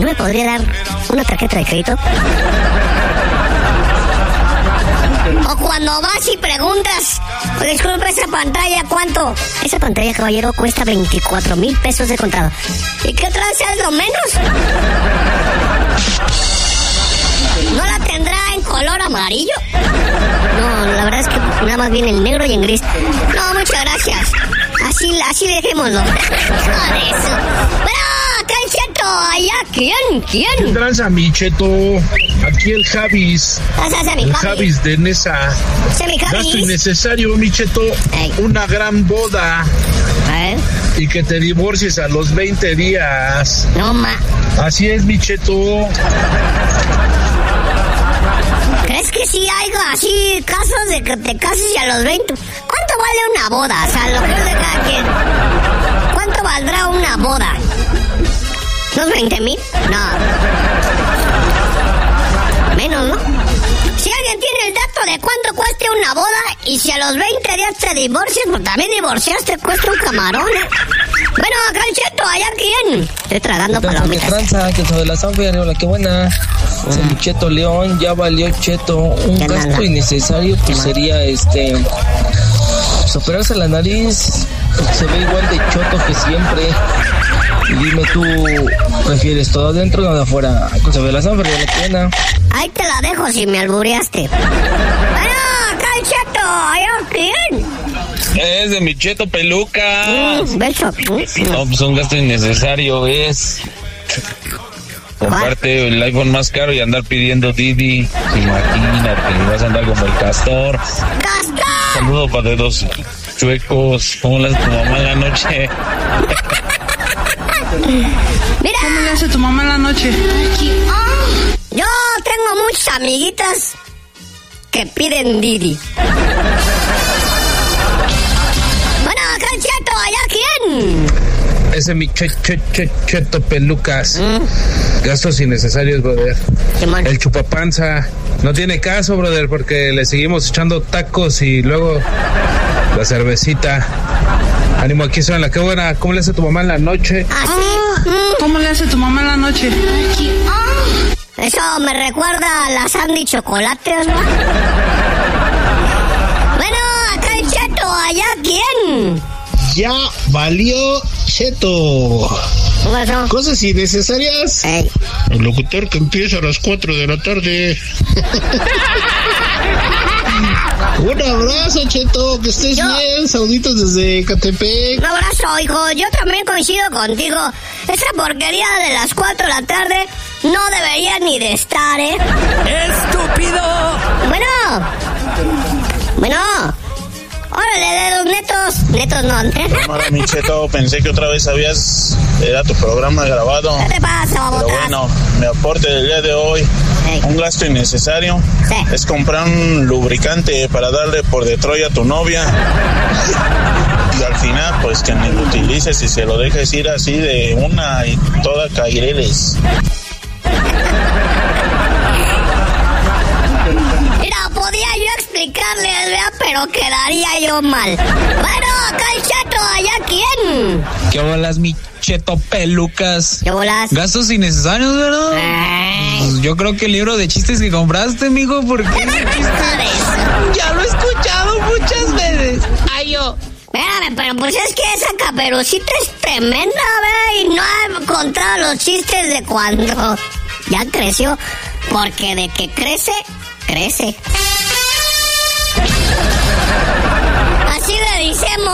me podría dar una tarjeta de crédito? O cuando vas y preguntas, disculpe, esa pantalla, ¿cuánto? Esa pantalla, caballero, cuesta 24,000 pesos de contado. ¿Y qué otra vez es lo menos? ¿No la tendrá en color amarillo? No, la verdad es que nada más viene en negro y en gris. No, muchas gracias. Así dejémoslo. Eso. Bueno, acá el Cheto, allá, ¿quién? ¿Qué tranza, mi Cheto? Aquí el Javis. El Javis de Nesa. Gasto innecesario, mi Cheto. Una gran boda. Y que te divorcies a los 20 días. No, Así es, mi Cheto. ¿Crees que sí hay así casos de que te cases y a los 20? ¿Cuánto vale una boda? O sea, lo que es de cada quien. ¿Cuánto valdrá una boda? ¿Unos 20,000? No. Menos, ¿no? Si alguien tiene el dato de cuánto cueste una boda y si a los 20 días te divorcias, pues también divorciaste, cuesta un camarón, ¿eh? Bueno, acá el Cheto, allá quién. Estoy tragando palomitas. ¿Qué tranza? Que sobre la Sanfe, hola, qué buena. El Cheto León, ya valió Cheto. Un gasto innecesario, pues sería pues operarse la nariz, porque se ve igual de choto que siempre. Y dime tú, ¿prefieres todo adentro o de afuera? Con sobre la Sanfe, hola, qué buena. Ahí te la dejo si me albureaste. Bueno, acá el Cheto, allá quién. Es de mi Cheto Pelucas. Beso. No, pues un gasto innecesario es comprarte el iPhone más caro y andar pidiendo Didi. Imagínate, vas a andar como el Castor. ¡Castor! Saludo para dedos chuecos. ¿Cómo le hace tu mamá en la noche? Mira. ¿Cómo le hace tu mamá en la noche? Yo tengo muchas amiguitas que piden Didi. Bueno, acá el Cheto, allá quién. Ese es mi Cheto Pelucas. Gastos innecesarios, brother. El chupapanza. No tiene caso, brother, porque le seguimos echando tacos y luego la cervecita. Ánimo, aquí suena la que buena. ¿Cómo le hace tu mamá en la noche? ¿Cómo le hace tu mamá en la noche? Eso me recuerda a las Andy Chocolates, ¿no? Bueno, acá el Cheto, allá quién. Ya valió Cheto. ¿Qué pasó? Cosas innecesarias. El locutor que empieza a las 4 de la tarde. Un abrazo, Cheto, que estés bien. Saluditos desde Catepec. Un abrazo, hijo. Yo también coincido contigo. Esa porquería de las 4 de la tarde no debería ni de estar, ¿eh? ¡Estúpido! Bueno. Órale, dedos netos no. Hola, mi Cheto, pensé que otra vez era tu programa grabado. ¿Qué te pasa, babotas? Pero bueno, mi aporte del día de hoy, un gasto innecesario, es comprar un lubricante para darle por Detroit a tu novia. Y al final, pues que ni lo utilices y se lo dejes ir así de una y toda caireles. Mira, podía yo explicarles, ¿verdad? Pero quedaría yo mal. Bueno, acá el Cheto, allá quién. ¿Qué bolas, mi Cheto Pelucas? ¿Qué bolas? Gastos innecesarios, ¿verdad? Pues yo creo que el libro de chistes que compraste, mijo, porque ya lo he escuchado muchas veces. Ay, yo. Espérame, pero pues es que esa Caperucita es tremenda, ¿verdad? Y no ha contado los chistes de cuando ya creció. Porque de que crece, crece.